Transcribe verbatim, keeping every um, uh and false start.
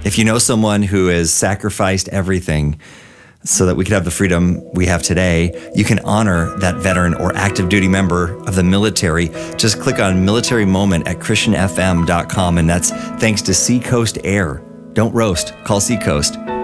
If you know someone who has sacrificed everything so that we could have the freedom we have today, you can honor that veteran or active duty member of the military. Just click on Military Moment at Christian F M dot com, and that's thanks to Seacoast Air. Don't roast, call Seacoast.